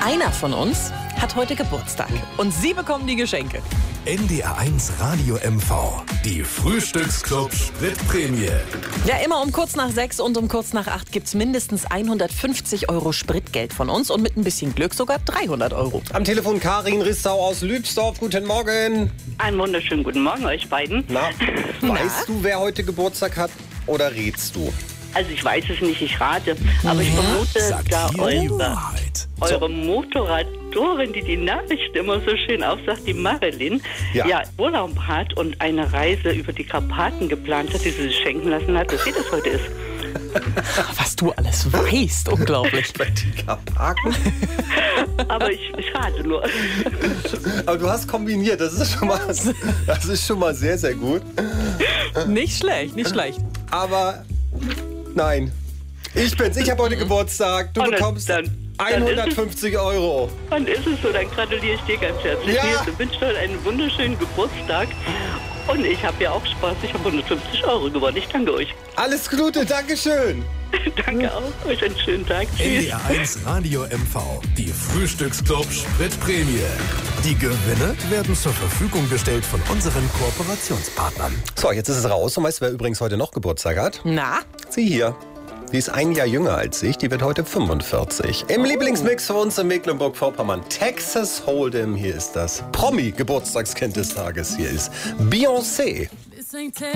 Einer von uns hat heute Geburtstag und Sie bekommen die Geschenke. NDR 1 Radio MV. Die Frühstücksclub Spritprämie. Ja, immer um kurz nach 6 und um kurz nach 8 gibt's mindestens 150 € Spritgeld von uns und mit ein bisschen Glück sogar 300 €. Am Telefon Karin Rissau aus Lübsdorf. Guten Morgen. Einen wunderschönen guten Morgen euch beiden. Weißt du, wer heute Geburtstag hat oder rätst du? Also ich weiß es nicht, ich rate, aber ich vermute, Sagt da hier die Wahrheit. eure Motorradtorin, die Nachricht immer so schön aufsagt, die Marilyn, Ja. Urlaub hat und eine Reise über die Karpaten geplant hat, die sie sich schenken lassen hat, dass sie das heute ist. Was du alles weißt, unglaublich. Bei den Karpaten? Aber ich rate nur. Aber du hast kombiniert, das ist schon mal sehr, sehr gut. Nicht schlecht, nicht schlecht. Aber nein, ich habe heute Geburtstag. Du Und bekommst dann 150 €. Und ist es so, dann gratuliere ich dir ganz herzlich. Ja. Ich wünsche dir einen wunderschönen Geburtstag. Und ich habe ja auch Spaß. Ich habe 150 € gewonnen. Ich danke euch. Alles Gute, Dankeschön. Danke auch. Euch einen schönen Tag. Tschüss. NDR 1 Radio MV. Die Frühstücksclub Spritprämie. Die Gewinne werden zur Verfügung gestellt von unseren Kooperationspartnern. So, jetzt ist es raus. Und weißt du, wer übrigens heute noch Geburtstag hat? Na? Sie hier. Die ist ein Jahr jünger als ich. Die wird heute 45. Im Lieblingsmix für uns in Mecklenburg-Vorpommern. Texas Hold'em. Hier ist das Promi-Geburtstagskind des Tages. Hier ist Beyoncé.